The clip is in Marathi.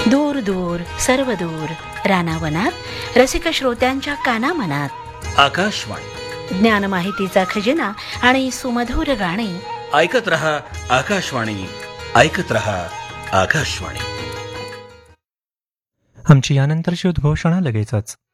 दूर दूर सर्व दूर रानावनात रसिक श्रोत्यांच्या कानामनात आकाशवाणी, ज्ञान माहितीचा खजिना आणि सुमधुर गाणी. ऐकत रहा आकाशवाणी, ऐकत रहा आकाशवाणी. आमची यानंतरची उद्घोषणा लगेचच.